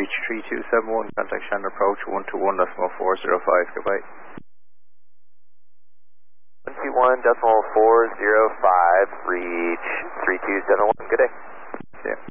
reach 3271, contact Shannon approach 121.405, goodbye. 121.405, reach 3271, good day.